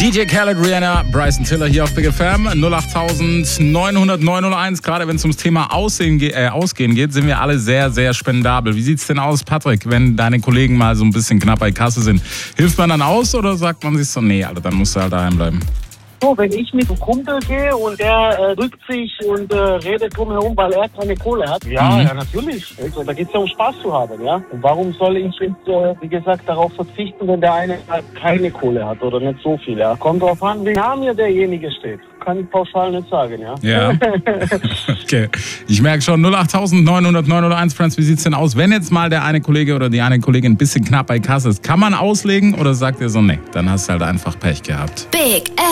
DJ Khaled, Rihanna, Bryson Tiller hier auf Big FM 08900 Gerade wenn es ums Thema Ausgehen geht, sind wir alle sehr, sehr spendabel. Wie sieht's denn aus, Patrick, wenn deine Kollegen mal so ein bisschen knapp bei Kasse sind? Hilft man dann aus oder sagt man sich so, nee, Alter, dann musst du halt daheim bleiben? So, wenn ich mit einem Kumpel gehe und der drückt sich und redet drumherum, weil er keine Kohle hat. Ja, ja, natürlich. Also, da geht es ja um Spaß zu haben, ja. Und warum soll ich jetzt, wie gesagt, darauf verzichten, wenn der eine halt keine Kohle hat oder nicht so viel, ja. Kommt drauf an, wie nah mir derjenige steht. Kann ich pauschal nicht sagen, ja. Ja. Okay. Ich merke schon, 08900 Friends, wie sieht's denn aus? Wenn jetzt mal der eine Kollege oder die eine Kollegin ein bisschen knapp bei Kasse ist, kann man auslegen oder sagt ihr so, nee, dann hast du halt einfach Pech gehabt? Big